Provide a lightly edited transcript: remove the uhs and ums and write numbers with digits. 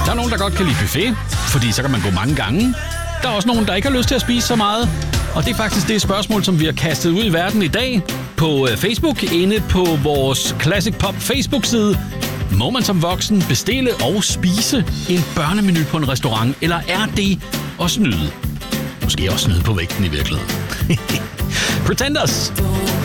Der er nogen, der godt kan lide buffet, fordi så kan man gå mange gange. Der er også nogen, der ikke har lyst til at spise så meget. Og det er faktisk det spørgsmål, som vi har kastet ud i verden i dag på Facebook, inde på vores Classic Pop Facebook-side. Må man som voksen bestille og spise en børnemenu på en restaurant, eller er det at snyde? Måske også snyde på vægten i virkeligheden. Pretenders!